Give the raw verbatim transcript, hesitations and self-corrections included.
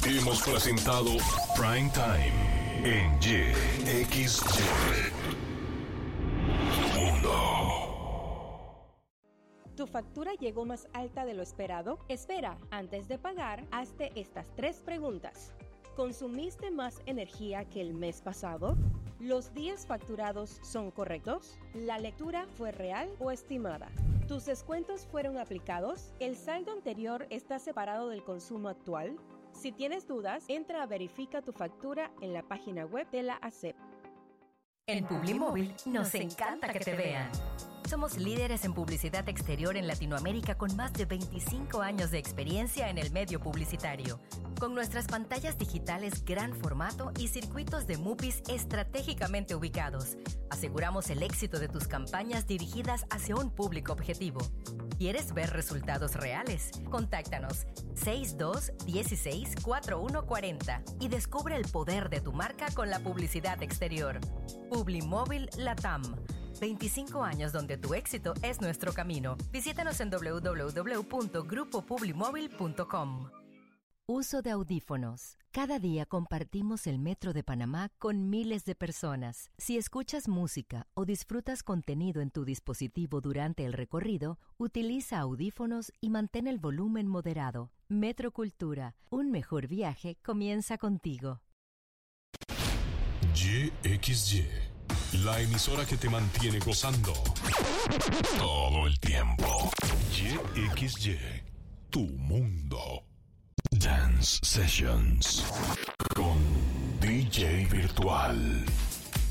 Hemos presentado Prime Time en Y X Y. Mundo. ¿Tu factura llegó más alta de lo esperado? Espera, antes de pagar, hazte estas tres preguntas. ¿Consumiste más energía que el mes pasado? ¿Los días facturados son correctos? ¿La lectura fue real o estimada? ¿Tus descuentos fueron aplicados? ¿El saldo anterior está separado del consumo actual? Si tienes dudas, entra a Verifica tu factura en la página web de la A C E P. En Publimóvil nos encanta que te vean. Somos líderes en publicidad exterior en Latinoamérica con más de veinticinco años de experiencia en el medio publicitario. Con nuestras pantallas digitales gran formato y circuitos de MUPIs estratégicamente ubicados, aseguramos el éxito de tus campañas dirigidas hacia un público objetivo. ¿Quieres ver resultados reales? Contáctanos seis dos uno seis cuatro uno cuatro cero y descubre el poder de tu marca con la publicidad exterior. Publimóvil Latam. veinticinco años donde tu éxito es nuestro camino. Visítanos en doble u doble u doble u punto grupo publimóvil punto com. Uso de audífonos. Cada día compartimos el metro de Panamá con miles de personas. Si escuchas música o disfrutas contenido en tu dispositivo durante el recorrido, utiliza audífonos y mantén el volumen moderado. Metro Cultura. Un mejor viaje comienza contigo. Y X Y. La emisora que te mantiene gozando todo el tiempo. Y X Y, tu mundo. Dance Sessions con D J Virtual.